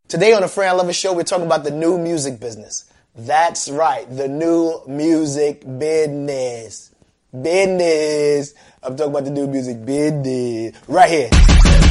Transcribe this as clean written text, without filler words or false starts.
Today on the Fran Lovin Show, we're talking about the new music business. That's right, the new music business. I'm talking about the new music business. Right here.